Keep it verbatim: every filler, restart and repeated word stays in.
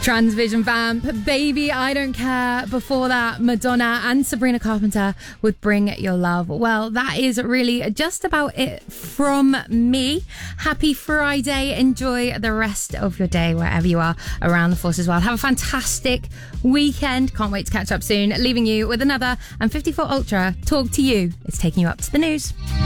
Transvision Vamp, Baby I Don't Care. Before that, Madonna and Sabrina Carpenter with Bring Your Love. Well, that is really just about it from me. Happy Friday. Enjoy the rest of your day wherever you are around the force as well. Have a fantastic weekend. Can't wait to catch up soon. Leaving you with another and fifty-four Ultra Talk to You. It's taking you up to the news.